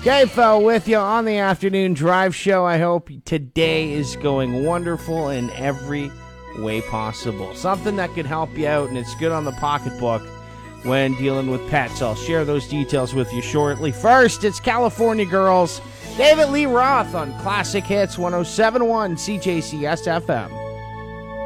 Gayfell with you on the afternoon drive show. I hope today is going wonderful in every way possible. Something that could help you out, and it's good on the pocketbook when dealing with pets. I'll share those details with you shortly. First, it's California Girls, David Lee Roth on Classic Hits 107.1 CJCS FM.